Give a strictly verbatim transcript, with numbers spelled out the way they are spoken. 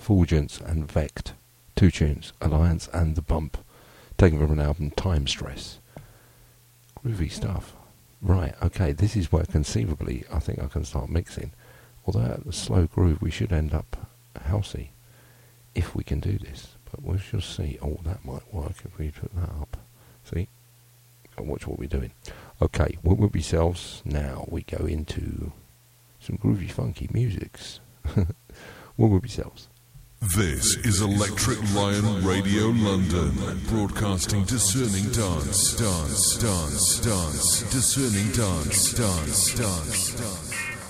Fulgence and Vect. Two tunes, Alliance and The Bump. Taken from an album, Time Stress. Groovy stuff. Right, okay, this is where conceivably I think I can start mixing. Although at the slow groove we should end up housey. If we can do this. But we shall see. Oh, that might work if we put that up. See? And watch what we're doing. Okay, what will be selves? Now we go into some groovy funky musics. What will be selves? This is Electric Lion Radio London, broadcasting discerning dance, dance, dance, dance, discerning dance, dance, dance, dance.